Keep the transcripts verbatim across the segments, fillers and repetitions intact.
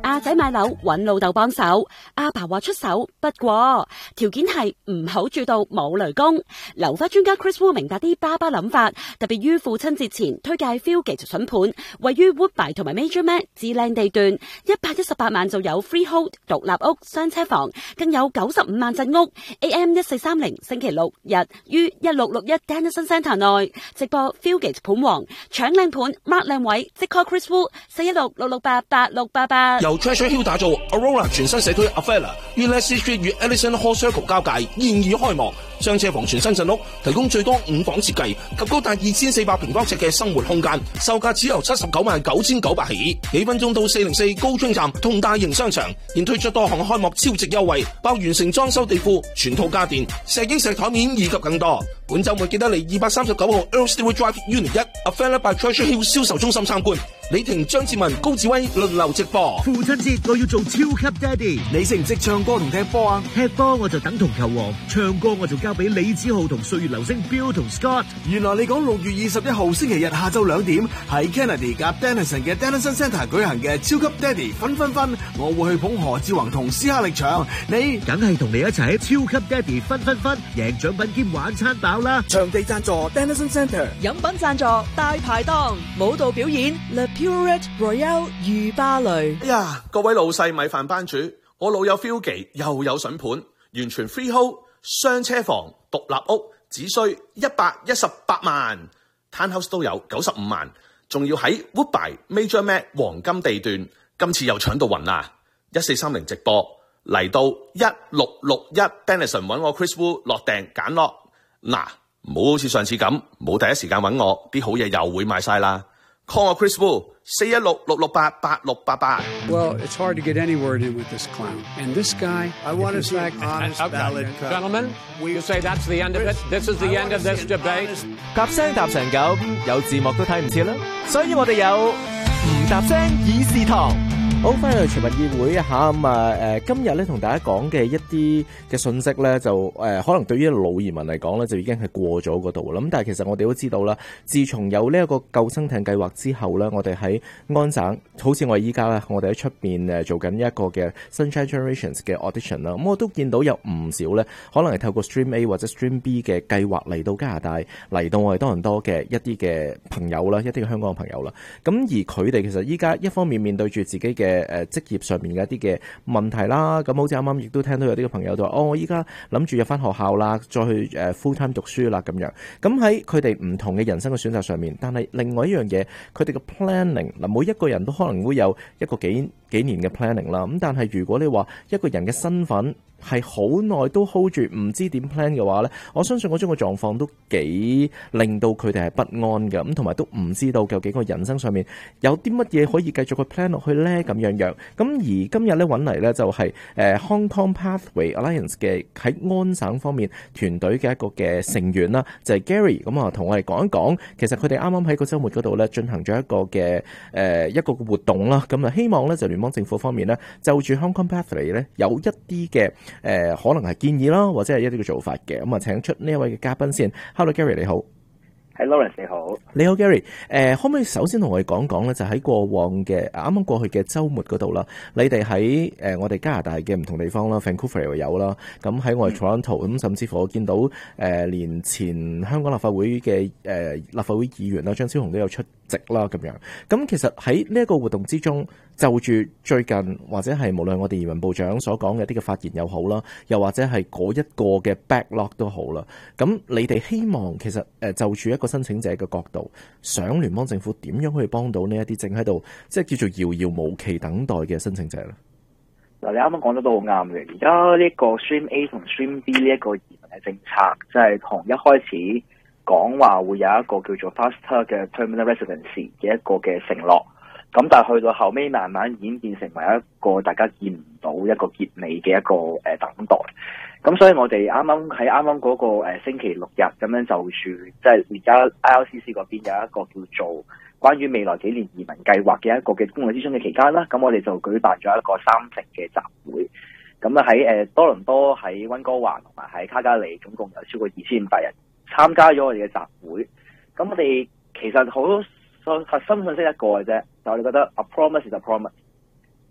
阿仔買樓揾老豆幫手，阿爸話出手，不過條件係唔好住到冇雷公。樓花專家 Chris Wu 明白啲爸爸諗法，特別於父親節前推介 Fieldgate 筍盤，位於 Woodbine 同埋 Major Mac 至靚地段，一百一十八萬就有 freehold 獨立屋雙車房，更有九十五萬鎮屋。A M 一四三零星期六日於一六六一 Dennison Centre 內直播 Fieldgate 盤王，搶靚盤 mark 靚位，即 call Chris Wu 四一六六六八八六八八。 由 Treasure Hill 打造 Aurora 全新社區 Avella 於 Leslie Street 與 Ellison Hall Circle 交界，現已開幕。雙車房全新鎮屋，提供最多五房設計及高達二千四百平方尺嘅生活空間，售價只由七十九萬九千九百起。幾分鐘到四零四高津站同大型商場，現推出多項開幕超值優惠，包完成裝修地庫、全套家電、石英石台面以及更多。本週末記得嚟二百三十九號 Earl Stewart Drive Unit 一 Avella by Treasure Hill 銷售中心參觀。李婷、張志文、高志威輪流直播。 父親節我要做超級爹哋， 你識唔識唱歌同踢波啊？ 踢波我就等同球王，唱歌我就交俾李子浩同歲月流星 Bill 同 Scott。 原來你講六月二十一號星期日下晝兩點喺 Kennedy 夾 Dennison 嘅 Dennison Centre 舉行嘅超級爹哋分分分，我會去捧何志宏同斯哈力場，你梗係同你一齊喺超級爹哋分分分，贏獎品兼玩餐飽啦！ 場地贊助 Dennison Centre， 飲品贊助大排檔，舞蹈表演 Le Purette Royale 御芭蕾。 哎呀，各位老細米飯班主，我老友 Fieldgate 又有筍盤，完全 freehold 雙車房獨立屋，只需一百一十八萬 ，Townhouse 都有九十五萬，仲要喺 Woodbine Major Mac 黃金地段，今次又搶到暈啦！一四三零直播嚟到一六六一 Dennison 揾我 Chris Wu 落訂揀落，嗱，唔好好似上次咁，冇第一時間揾我，啲好嘢又會賣晒啦。call 我 Chris Wu 四一六六六八八六八八。 Well, it's hard to get any word in with this clown. And this guy, I want to say honest ballot cut. Gentlemen, you say that's the end of it? This is the end of this debate? 夾聲搭成咁，有字幕都睇唔切啦，所以我哋有唔搭聲議事堂。好，翻去全民議會啊嚇咁啊誒，今日咧同大家講嘅一啲嘅信息咧，就誒、呃、可能對於老移民嚟講咧，就已經係過咗嗰度啦。咁但係其實我哋都知道啦，自從有呢一個救生艇計劃之後咧，我哋喺安省，好似我哋依家咧，我哋喺出邊誒做緊一個嘅 Sunshine Generations 嘅 audition 啦。咁我都見到有唔少咧，可能係透過 Stream A 或者 Stream B 嘅計劃嚟到加拿大，嚟到我哋多倫多嘅一啲嘅朋友啦，一啲嘅香港嘅朋友啦。咁而佢哋其實依家一方面面對住自己嘅誒職業上面嘅一啲嘅問題啦，咁好似啱啱亦都聽到有啲嘅朋友就話：哦，我依家諗住入翻學校啦，再去誒 full time 讀書啦咁樣。咁喺佢哋唔同嘅人生嘅選擇上面，但係另外一樣嘢，佢哋嘅 planning 嗱，每一個人都可能會有一個幾幾年嘅 planning 啦。咁但係如果你話一個人嘅身份係好耐都 hold 住唔知點 plan 嘅話咧，我相信嗰種嘅狀況都幾令到佢哋係不安嘅，咁同埋都唔知道究竟個人生上面有啲乜嘢可以繼續去 plan 落去咧咁樣樣。咁而今日咧揾嚟咧就係誒 Hong Kong Pathway Alliance 嘅喺安省方面團隊嘅一個嘅成員啦，就係 Gary。咁啊同我哋講一講，其實佢哋啱啱喺個週末嗰度咧進行咗一個嘅誒一個活動啦。咁啊希望咧就聯邦政府方面咧就住 Hong Kong Pathway 咧有一啲嘅誒、呃、可能係建議啦，或者係一啲嘅做法嘅。咁啊請出呢一位嘅嘉賓先。Hello Gary 你好。 係 Lawrence 你好。 你好 Gary。誒、呃、可唔可以首先同我哋講講咧，就喺過往嘅啱啱過去嘅週末嗰度啦，你哋喺誒我哋加拿大嘅唔同地方啦 Vancouver 又有啦，咁喺我哋 Toronto 咁，甚至乎我見到誒、呃、連前香港立法會嘅誒、呃、立法會議員啦張超雄都有出席啦咁樣。咁其實喺呢一個活動之中，就住最近或者係無論我哋移民部長所講嘅一啲嘅發言又好啦，又或者係嗰一個嘅 backlog 都好啦，咁你哋希望其實誒就住一個申請者嘅角度，想聯邦政府點樣可以幫到呢一啲正喺度即係叫做遙遙無期等待嘅申請者咧？ 嗱，你啱啱講得都好啱嘅。而家呢個 Stream A 同 Stream B 呢一個移民嘅政策，即係同一開始講話會有一個叫做 faster 嘅 permanent residency 嘅一個嘅承諾。咁但係去到後尾慢慢演變成為一個大家見唔到一個結尾嘅一個誒、呃、等待。咁所以我哋啱啱喺啱啱嗰個、呃、星期六日咁樣就住，即係而家 I L C C 嗰邊有一個叫做關於未來幾年移民計劃嘅一個嘅公眾諮詢嘅期間啦。咁我哋就舉辦咗一個三城嘅集會。咁啊喺誒多倫多、喺溫哥華同埋喺卡加里，總共有超過二千五百人參加咗我哋嘅集會。咁我哋其實好核心信息一個嘅啫，就我哋覺得 a promise is a promise，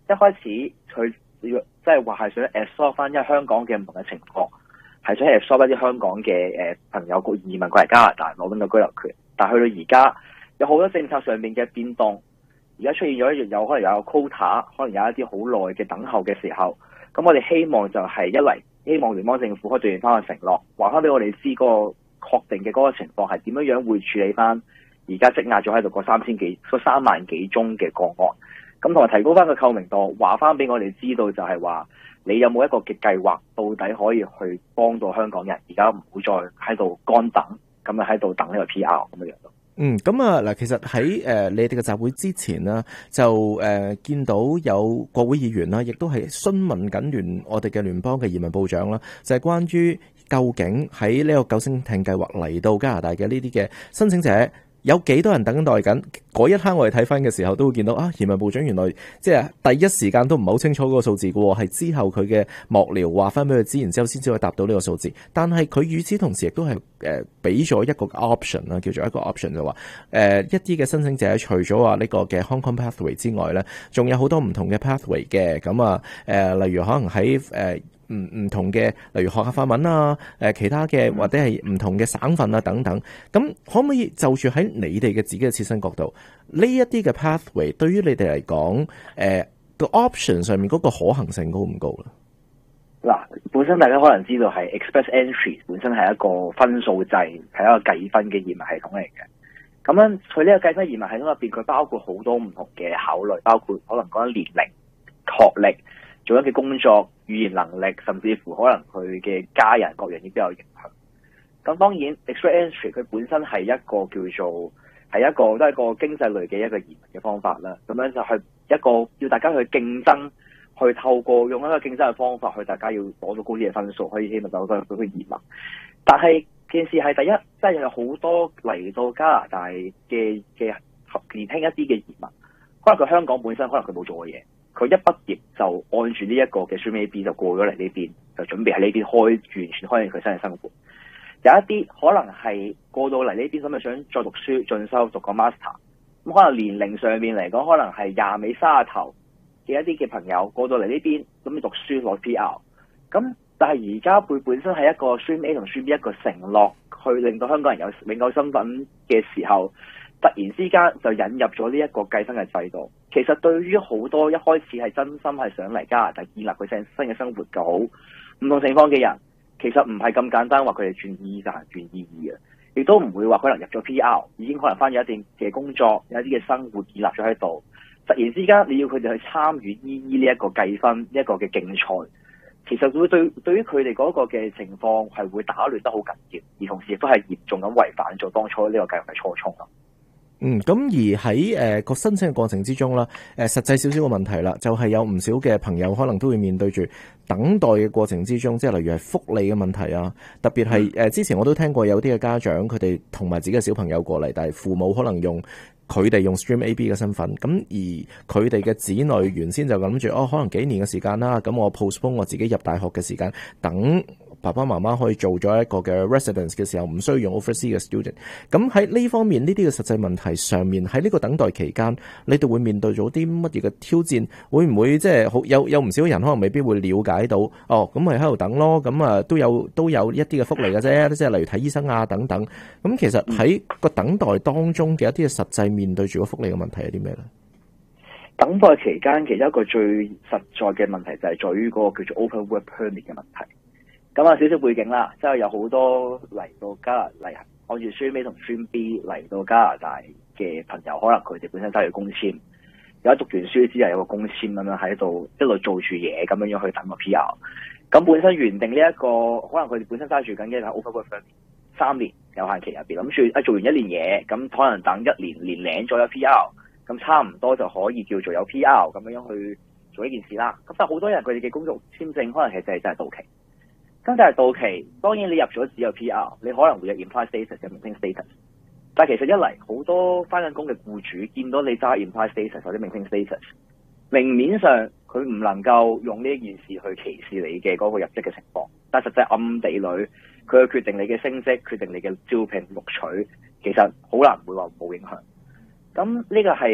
一開始佢即係話係想 absorb 翻，因為香港嘅唔同嘅情況係想 absorb 一啲香港嘅誒朋友過移民過嚟加拿大攞到個居留權，但係去到而家有好多政策上面嘅變動，而家出現咗有可能有 quota， 可能有一啲好耐嘅等候嘅時候，咁我哋希望就係一嚟希望聯邦政府可以兌現翻個承諾，話翻俾我哋知嗰個確定嘅嗰個情況係點樣樣會處理翻而家積壓咗喺度嗰三千幾、嗰三萬幾宗嘅個案，咁同埋提高翻個透明度，話翻俾我哋知道就係話你有冇一個嘅計劃，到底可以去幫到香港人，而家唔會再喺度乾等，咁啊喺度等呢個 P R 咁樣樣咯。 嗯，咁啊嗱，其實喺誒、呃、你哋嘅集會之前啦，就誒、呃、見到有國會議員啦，亦都係詢問緊聯我哋嘅聯邦嘅移民部長啦，就係、是、關於究竟喺呢個救生艇計劃嚟到加拿大嘅呢啲嘅申請者，有幾多人等待緊？嗰一刻我哋睇翻嘅時候，都會見到啊，移民部長原來即係第一時間都唔係好清楚嗰個數字嘅喎，係之後佢嘅幕僚話翻俾佢知，然之後先至可以答到呢個數字。但係佢與此同時亦都係誒俾咗一個 option 啦，叫做一個 option 就話誒、呃、一啲嘅申請者除咗話呢個嘅 Hong Kong pathway 之外咧，仲有好多唔同嘅 pathway 嘅。咁啊誒，例如可能喺誒。呃唔唔同嘅，例如學下法文啊，誒其他嘅或者係唔同嘅省份啊等等，咁可唔可以就住喺你哋嘅自己嘅切身角度，呢一啲嘅 pathway 對於你哋嚟講，誒個 option 上面嗰個可行性高唔高咧？ 嗱，本身大家可能知道係 Express Entry 本身係一個分數制，係一個計分嘅移民系統嚟嘅。咁樣佢呢個計分移民系統入邊，佢包括好多唔同嘅考慮，包括可能講年齡、學歷、做緊嘅工作、語言能力，甚至乎可能佢嘅家人各樣嘢都有影響。咁當然 Express Entry 佢本身係一個叫做係一個都係一個經濟類嘅一個移民嘅方法啦。咁樣就係一個要大家去競爭，去透過用一個競爭嘅方法去大家要攞到高啲嘅分數，可以希望走到到去移民。但係件事係第一，即係有好多嚟到加拿大嘅嘅年輕一啲嘅移民，可能佢香港本身可能佢冇做過嘢。佢一畢業就按住呢一個嘅 Stream A B 就過咗嚟呢邊，就準備喺呢邊開完全開佢新嘅生活。有一啲可能係過到嚟呢邊咁就想再讀書進修讀個 master， 咁可能年齡上面嚟講，可能係廿尾卅頭嘅一啲嘅朋友過到嚟呢邊咁讀書攞 P R。咁但係而家佢本身係一個 Stream A 同 Stream B 一個承諾，去令到香港人有永久身份嘅時候，突然之間就引入咗呢一個計分嘅制度。其實對於好多一開始係真心係想嚟加拿大建立佢新新嘅生活嘅好唔同情況嘅人，其實唔係咁簡單話佢哋轉意就係轉意義嘅，亦都唔會話可能入咗 P R 已經可能翻咗一定嘅工作，有一啲嘅生活建立咗喺度，突然之間你要佢哋去參與依依呢一個計分呢一個嘅競賽，其實會對對於佢哋嗰個嘅情況係會打亂得好緊要，而同時亦都係嚴重咁違反咗當初呢個計劃嘅初衷咯。 嗯，咁而喺誒個申請嘅過程之中啦，誒、呃、實際少少嘅問題啦，就係、是、有唔少嘅朋友可能都會面對住等待嘅過程之中，即係例如係福利嘅問題啊，特別係誒、呃、之前我都聽過有啲嘅家長佢哋同埋自己嘅小朋友過嚟，但係父母可能用佢哋用 Stream A B 嘅身份，咁而佢哋嘅子女原先就諗住哦，可能幾年嘅時間啦，咁我 postpone 我自己入大學嘅時間，等爸爸媽媽可以做咗一個嘅 residence 嘅時候，唔需要用 overseas 嘅 student。咁喺呢方面呢啲嘅實際問題上面，喺呢個等待期間，你哋會面對咗啲乜嘢嘅挑戰？會唔會即係好有有唔少人可能未必會了解到？哦，咁咪喺度等咯，咁啊都有都有一啲嘅福利嘅啫，即係例如睇醫生啊等等。咁其實喺個等待當中嘅一啲嘅實際面對住個福利嘅問題係啲咩咧？ 等待期間其中一個最實在嘅問題就係在於嗰個叫做 Open Work Permit 嘅問題。咁啊，少少背景啦，即係有好多嚟到加拿大，按住 Stream A 同 Stream B 嚟到加拿大嘅朋友，可能佢哋本身揸住工簽，有一讀完書之後有個工簽咁樣喺度一路做住嘢咁樣樣去等個 P R。咁本身原定呢、這、一個，可能佢哋本身揸住緊嘅係 Open Work Permit 三年有限期入邊，諗住啊做完一年嘢，咁可能等一年年零咗有 P R， 咁差唔多就可以叫做有 P R 咁樣樣去做呢件事啦。咁但係好多人佢哋嘅工作簽證可能係就係就係到期。咁但係到期，當然你入咗只有 P R， 你可能會有 Implied Status 嘅 Maintained Status。但係其實一嚟好多翻緊工嘅僱主見到你揸 Implied Status 或者 Maintained Status， 明面上佢唔能夠用呢件事去歧視你嘅嗰個入職嘅情況，但係實際暗地裏佢去決定你嘅升職、決定你嘅招聘錄取，其實好難會話冇影響。咁呢個係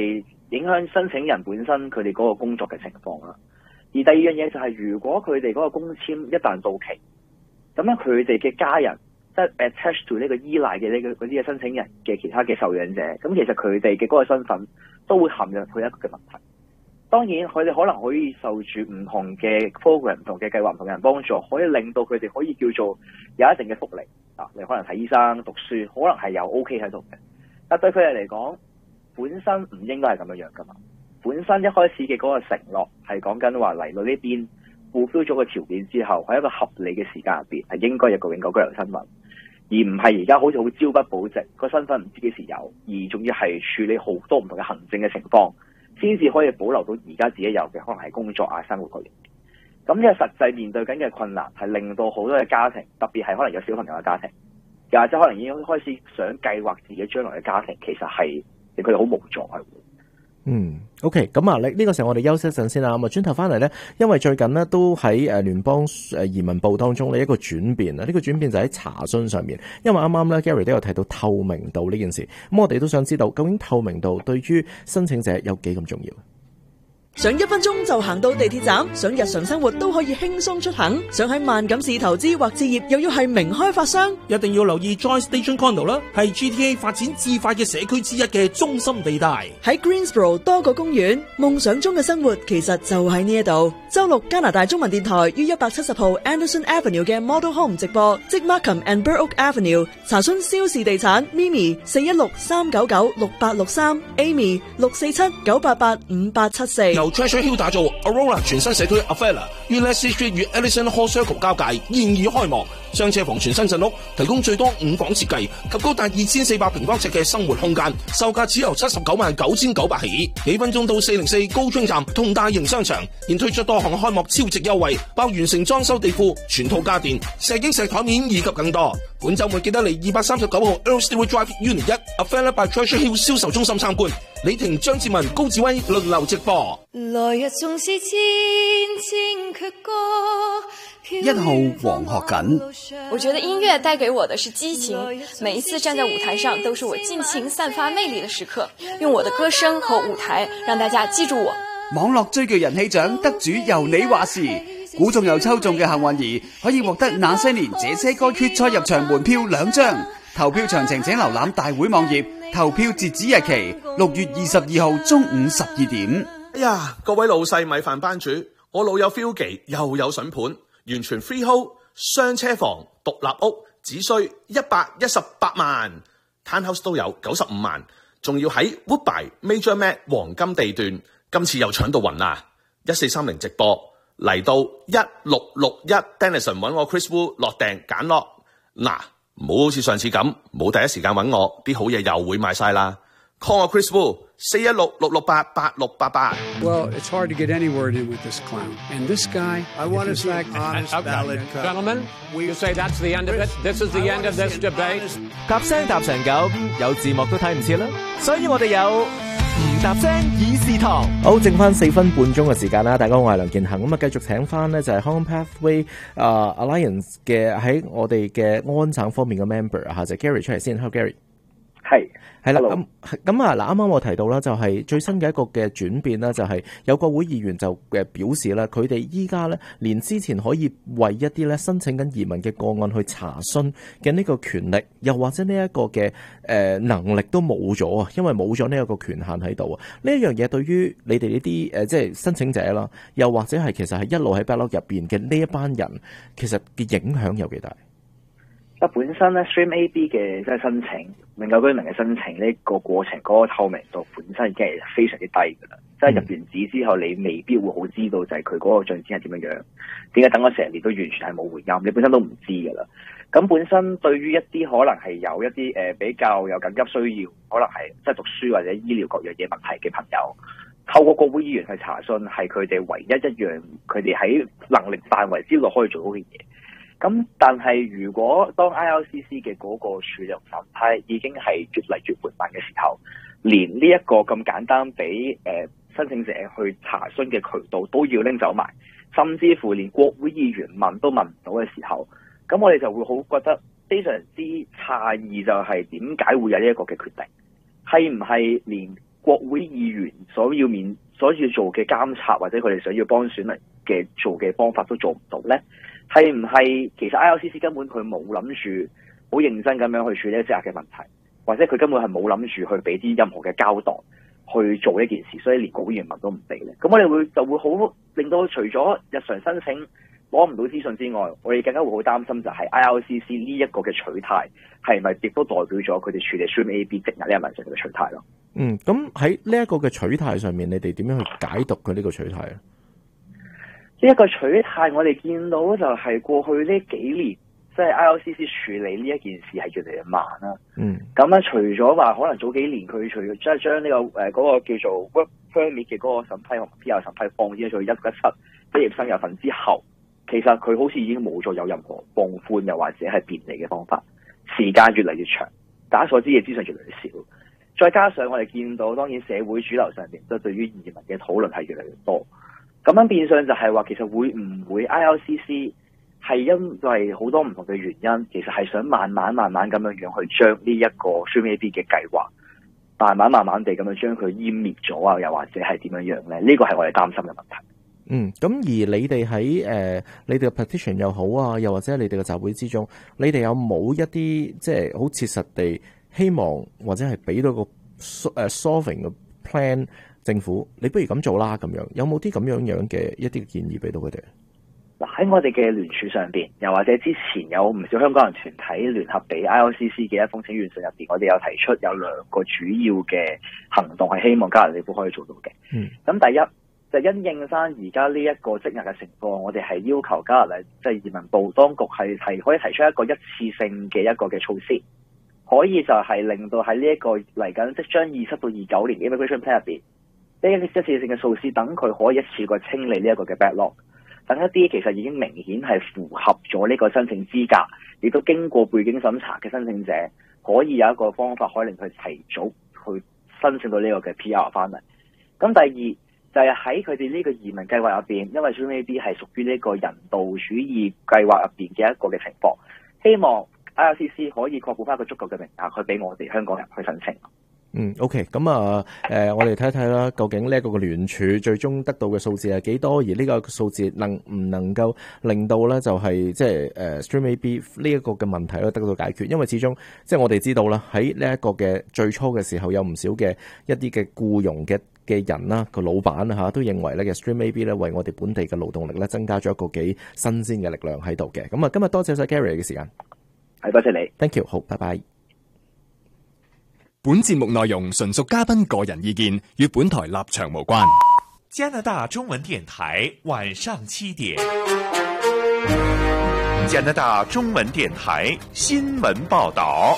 影響申請人本身佢哋嗰個工作嘅情況啦。而第二樣嘢就係、是，如果佢哋嗰個工簽一旦到期，咁樣佢哋嘅家人即係 attach to 呢個依賴嘅呢個嗰啲嘅申請人嘅其他嘅受養者，咁其實佢哋嘅嗰個身份都會陷入去一個嘅問題。當然，佢哋可能可以受住唔同嘅 program、唔同嘅計劃、唔同嘅人幫助，可以令到佢哋可以叫做有一定嘅福利啊。你可能睇醫生、讀書，可能係有 OK 喺度嘅。但對佢哋嚟講，本身唔應該係咁樣樣噶嘛。本身一開始嘅嗰個承諾係講緊話嚟到呢邊 fulfill 咗個條件之後，喺一個合理嘅時間入邊係應該有個永久居留身份，而唔係而家好似好朝不保夕，個身份唔知幾時有，而仲要係處理好多唔同嘅行政嘅情況，先至可以保留到而家自己有嘅可能係工作啊、生活嗰啲。咁呢個實際面對緊嘅困難係令到好多嘅家庭，特別係可能有小朋友嘅家庭，又或者可能已經開始想計劃自己將來嘅家庭，其實係令佢哋好無助係。 嗯 ，OK， 咁啊，呢呢個時候我哋休息一陣先啦。咁啊，轉頭翻嚟咧，因為最近呢都喺誒聯邦誒移民部當中呢一個轉變啊，呢個轉變就喺查詢上面。因為啱啱咧 Gary 都有提到透明度呢件事，咁我哋都想知道究竟透明度對於申請者有幾咁重要。 想一分鐘就行到地鐵站，想日常生活都可以輕鬆出行，想喺萬錦市投資或置業，又要係名開發商， 一定要留意 Joy Station Condo 啦，係 G T A 發展至快嘅社區之一嘅中心地帶。 喺 Greensboro 多個公園，夢想中嘅生活其實就喺呢一度。周六加拿大中文電台於一百七十號 Anderson Avenue 嘅 Model Home 直播，即 Markham and Burrock Avenue。查詢蕭氏地產 Mimi 四一六三九九六八六三 Amy 六四七九八八五八七四。 由 Treasure Hill 打造 Aurora 全新社區 Avella 於 Leslie Street 與 Ellison Hall Circle 交界現已開幕，雙車房全新鎮屋，提供最多五房設計及高達二千四百平方尺嘅生活空間，售價只由七十九萬九千九百起，幾分鐘到四零四高中站同大型商場，現推出多項開幕超值優惠，包完成裝修地庫、全套家電、石英石台面以及更多。本週末記得嚟二百三十九號 Earl Stewart Drive Unit 一 Avella by Treasure Hill 銷售中心參觀。李婷、張志文、高志威輪流直播。 來日縱是千千闕歌。 一號黃學錦， 我覺得音樂帶給我的是激情，每一次站在舞台上都是我盡情散發魅力的時刻，用我的歌聲和舞台讓大家記住我。 網絡最具人氣獎得主由你話事，估中又抽中嘅幸運兒可以獲得那些年這些歌決賽入場門票兩張，投票詳情請瀏覽大會網頁，投票截止日期六月二十二號中午十二點。 哎呀，各位老細米飯班主，我老友 Philgy 又有筍盤，完全 freehold 雙車房獨立屋，只需一百一十八萬 ，Townhouse 都有九十五萬，仲要喺 Woodbine Major Met 黃金地段，今次又搶到暈啦！一四三零直播嚟到一六六一 Denison 揾我 Chris Wu 落訂揀落，嗱唔好好似上次咁冇第一時間揾我，啲好嘢又會賣晒啦。call 我 Chris Wu 四一六六六八八六八八。 Well, it's hard to get any word in with this clown. And this guy, I want to thank honest ballot. Gentlemen, you say that's the end of it? This is the end of this debate? 搭聲搭成咁，有字幕都睇唔切啦，所以我哋有唔搭聲議事堂。好，剩翻四分半鐘嘅時間啦，大家好，我係梁健恒，咁啊繼續請翻呢就係 Common Pathway 啊、uh, Alliance 嘅喺我哋嘅安省方面嘅 member 啊，就係 Gary 出嚟先。Hello Gary。 係係啦，咁咁啊嗱，啱啱我提到啦，就係最新嘅一個嘅轉變啦，就係有國會議員就誒表示啦，佢哋依家咧連之前可以為一啲咧申請緊移民嘅個案去查詢嘅呢個權力，又或者呢一個嘅誒能力都冇咗啊，因為冇咗呢一個權限喺度啊。呢一樣嘢對於你哋呢啲誒即係申請者啦，又或者係其實係一路喺 backlog 入邊嘅呢一班人，其實嘅影響有幾大？ 啊，本身咧 Stream A B 嘅即係申請永久居民嘅申請呢個過程嗰個透明度本身已經係非常之低㗎啦。即係入完紙之後，你未必會好知道就係佢嗰個進展係點樣樣。點解等咗成年都完全係冇回音？你本身都唔知㗎啦。咁本身對於一啲可能係有一啲誒、呃、比較有緊急需要，可能係即係讀書或者醫療各樣嘢問題嘅朋友，透過國會議員去查詢，係佢哋唯一一樣佢哋喺能力範圍之內可以做到嘅嘢。咁但係如果當 I R C C 嘅嗰個處理審批已經係越嚟越緩慢嘅時候，連呢一個咁簡單俾誒、呃、申請者去查詢嘅渠道都要拎走埋，甚至乎連國會議員問都問唔到嘅時候，咁我哋就會好覺得非常之詫異，就係點解會有呢一個嘅決定？係唔係連國會議員所要面所要做嘅監察，或者佢哋想要幫選民嘅做嘅方法都做唔到呢？係唔係其實 I L C C 根本佢冇諗住好認真咁樣去處理積壓嘅問題，或者佢根本係冇諗住去俾啲任何嘅交代去做呢件事，所以連國會議員都唔俾咧。咁我哋會就會好令到除咗日常申請攞唔到資訊之外，我哋更加會好擔心就係 I L C C 呢一個嘅取態係咪亦都代表咗佢哋處理 Stream A B 積壓呢個問題嘅取態咯？ 嗯，咁喺呢一個嘅取態上面，你哋點樣去解讀佢呢個取態啊？ 呢一個取態，我哋見到就係過去呢幾年，即係 I L C C 處理呢一件事係越嚟越慢啦。 嗯， 咁咧除咗話可能早幾年佢除咗即係將呢個誒嗰、呃那個叫做 Work Permit 嘅嗰個審批同 P R 審批放咗做一九一七畢業生有份之後，其實佢好似已經冇再有任何放寬又或者係便利嘅方法，時間越嚟越長，大家所知嘅資訊越嚟越少。再加上我哋見到，當然社會主流上面都對於移民嘅討論係越嚟越多，咁樣變相就係話，其實會唔會 I L C C 係因為好多唔同嘅原因，其實係想慢慢慢慢咁樣樣去將呢一個 Stream A B 嘅計劃，慢慢慢慢地咁樣將佢湮滅咗啊，又或者係點樣樣咧？呢個係我哋擔心嘅問題。 嗯，咁而你哋喺誒你哋嘅 petition 又好啊，又或者你哋嘅集會之中，你哋有冇一啲即係好切實地希望或者係俾到個誒 solving 嘅 plan 政府，你不如咁做啦咁樣，有冇啲咁樣樣嘅一啲建議俾到佢哋？ 嗱，喺我哋嘅聯署上邊，又或者之前有唔少香港人團體聯合俾 I L C C 嘅一封請願信入邊，我哋有提出有兩個主要嘅行動係希望加拿大政府可以做到嘅。嗯，咁第一就因應翻而家呢一個積壓嘅情況，我哋係要求加拿大即係移民部當局係係可以提出一個一次性嘅一個嘅措施，可以就係令到喺呢一個嚟緊即將二七到二九年 Immigration Plan 入邊呢一啲一次性嘅措施，等佢可以一次過清理呢一個嘅 backlog， 等一啲其實已經明顯係符合咗呢個申請資格，亦都經過背景審查嘅申請者，可以有一個方法可以令佢提早去申請到呢個嘅 P R 翻嚟。咁第二就係喺佢哋呢個移民計劃入邊，因為 Stream A B 係屬於呢個人道主義計劃入邊嘅一個嘅情況，希望 I L C C 可以確保翻一個足夠嘅名額，去俾我哋香港人去申請。 嗯 ，OK， 咁啊，誒、呃，我哋睇一睇啦，究竟呢一個嘅聯署最終得到嘅數字係幾多？而呢個數字能唔能夠令到咧，就係即係誒 Stream A B 呢一個嘅問題咧得到解決？因為始終即係我哋知道啦，喺呢一個嘅最初嘅時候，有唔少嘅一啲嘅僱傭嘅嘅人啦，個老闆啊嚇都認為咧嘅 Stream A B 咧為我哋本地嘅勞動力咧增加咗一個幾新鮮嘅力量喺度嘅。咁啊，今日多謝晒 Gary 嘅時間， 係多謝你 ，Thank you， 好，拜拜。 本節目內容純屬嘉賓個人意見，與本台立場無關。 加拿大中文電台晚上七點，加拿大中文電台新聞報道。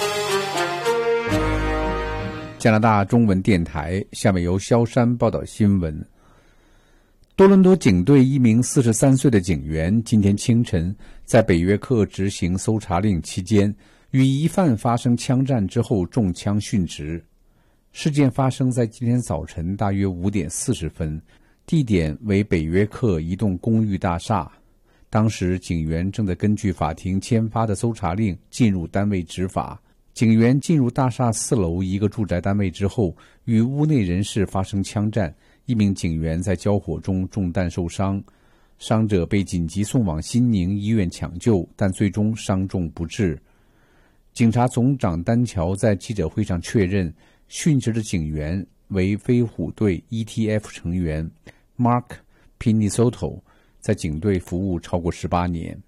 加拿大中文電台下面由蕭山報道新聞。多倫多警隊一名四十三歲的警員今天清晨在北約克執行搜查令期間，與疑犯發生槍戰之後中槍殉職。事件發生在今天早晨大約五點四十分，地點為北約克一棟公寓大廈。當時警員正在根據法庭簽發的搜查令進入單位執法。警員進入大廈四樓一個住宅單位之後，與屋內人士發生槍戰，一名警員在交火中中彈受傷，傷者被緊急送往新寧醫院搶救，但最終傷重不治。警察總長丹喬在記者會上確認，殉職的警員為飛虎隊 E T F 成員 Mark Pinisoto， 在警隊服務超過十八年。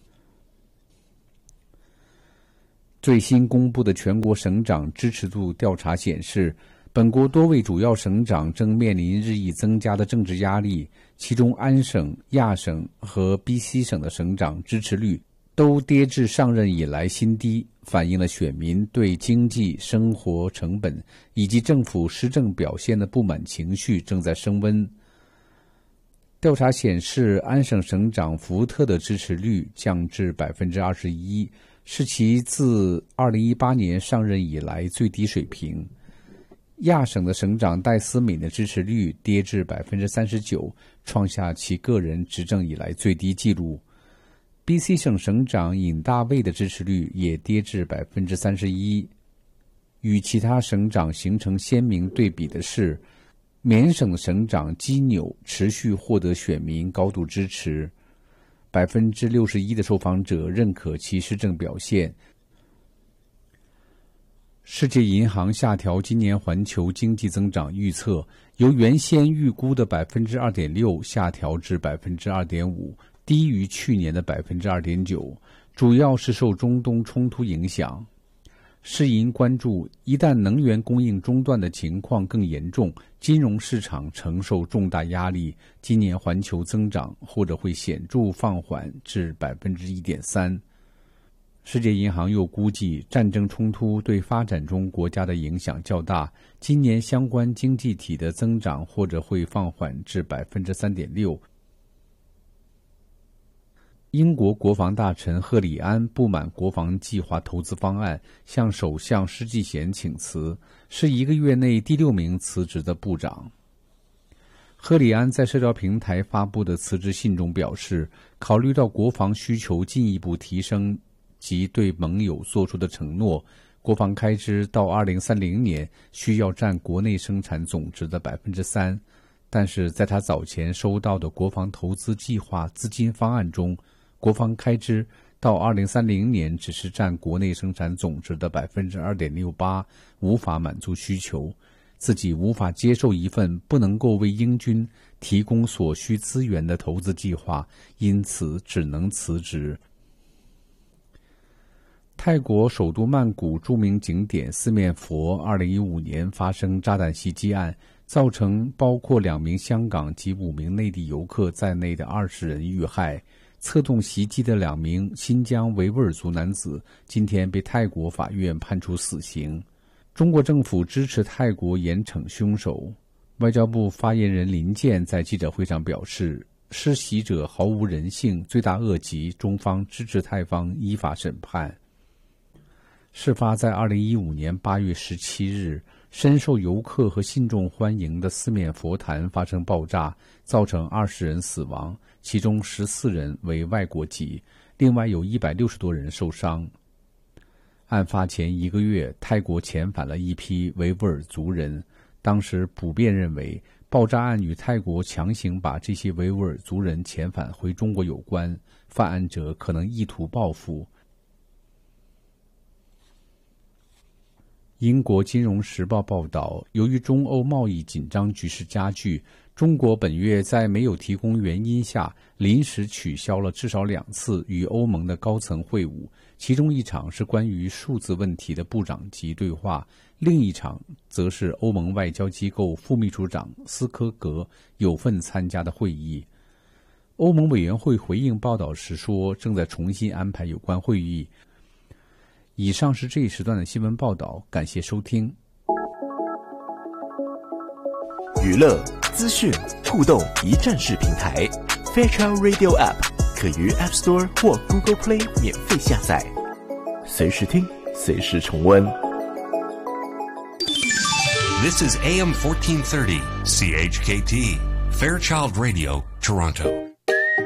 最新公布的全國省長支持度調查顯示，本國多位主要省長正面臨日益增加的政治壓力，其中安省、亞省和 B C 省的省長支持率都跌至上任以來新低，反映了選民對經濟、生活成本以及政府施政表現的不滿情緒正在升溫。調查顯示，安省省長福特的支持率降至 百分之二十一， 是其自二零一八年上任以來最低水平。亞省的省長戴思敏的支持率跌至 百分之三十九， 創下其個人執政以來最低紀錄。B C 省省長尹大衛的支持率也跌至 百分之三十一。 与其他省长形成鲜明对比的是，缅省的省长基纽持续获得选民高度支持，百分之六十一的受访者认可其施政表现。世界银行下调今年环球经济增长预测，由原先预估的百分之二点六下调至百分之二点五，低于去年的百分之二点九，主要是受中东冲突影响。世银关注，一旦能源供应中断的情况更严重，金融市场承受重大压力，今年环球增长或者会显著放缓至百分之一点三。世界银行又估计，战争冲突对发展中国家的影响较大，今年相关经济体的增长或者会放缓至百分之三点六。英国国防大臣赫里安不满国防计划投资方案，向首相施纪贤请辞，是一个月内第六名辞职的部长。赫里安在社交平台发布的辞职信中表示，考虑到国防需求进一步提升及对盟友做出的承诺，国防开支到二零三零年需要占国内生产总值的百分之三，但是在他早前收到的国防投资计划资金方案中，国防开支到二零三零年只是占国内生产总值的百分之二点六八，无法满足需求，自己无法接受一份不能够为英军提供所需资源的投资计划，因此只能辞职。泰国首都曼谷著名景点四面佛二零一五年发生炸弹袭击案，造成包括两名香港及五名内地游客在内的二十人遇害。策动袭击的两名新疆维吾尔族男子今天被泰国法院判处死刑。中国政府支持泰国严惩凶手。外交部发言人林健在记者会上表示，施袭者毫无人性，罪大恶极，中方支持泰方依法审判。事发在二零一五年八月十七日，深受游客和信众欢迎的四面佛坛发生爆炸，造成二十人死亡，其中十四人为外国籍，另外有一百六十多人受伤。案发前一个月，泰国遣返了一批维吾尔族人，当时普遍认为爆炸案与泰国强行把这些维吾尔族人遣返回中国有关，犯案者可能意图报复。英国金融时报报道，由于中欧贸易紧张局势加剧，中国本月在没有提供原因下，临时取消了至少两次与欧盟的高层会晤，其中一场是关于数字问题的部长级对话，另一场则是欧盟外交机构副秘书长斯科格有份参加的会议。欧盟委员会回应报道时说，正在重新安排有关会议。以上是这一时段的新闻报道，感谢收听。 娱乐、资讯、互动一站式平台 Fairchild Radio App 可于 App Store 或 Google Play 免费下载，随时听，随时重温。 This is A M fourteen thirty C H K T Fairchild Radio, Toronto.